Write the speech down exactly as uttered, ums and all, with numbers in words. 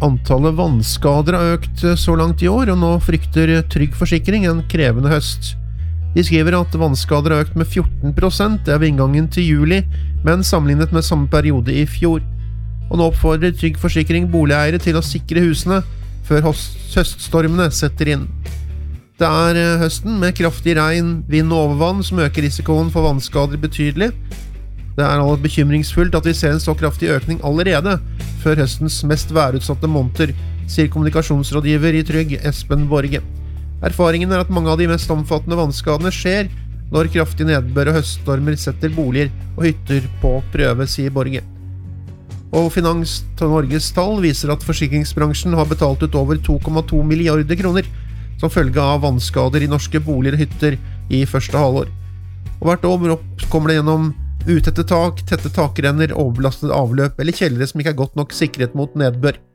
Antallet vannskader har økt så langt i år, og nå frykter Trygg Forsikring en krevende høst. De skriver at vannskader har økt med fjorten prosent ved inngangen til juli, men sammenlignet med samme periode i fjor. Og nå oppfordrer Trygg Forsikring boligeiere til å sikre husene før høststormene setter inn. Det er høsten med kraftig regn, vind og overvann som øker risikoen for vannskader betydelig. Det er allerede bekymringsfullt at vi ser en så kraftig økning allerede før høstens mest værutsatte måneder, sier kommunikasjonsrådgiver i Trygg, Espen Borge. Erfaringen er at mange av de mest omfattende vannskadene skjer når kraftig nedbør og høststormer setter boliger og hytter på prøve, sier Borge. Og Finans Norges tall viser at forsikringsbransjen har betalt ut over to komma to milliarder kroner som følge av vannskader i norske boliger og hytter i første halvår. Og hvert år kommer det gjennom utette tak, tette takrenner, overbelastede avløp eller kjellere som ikke er godt nok sikret mot nedbør.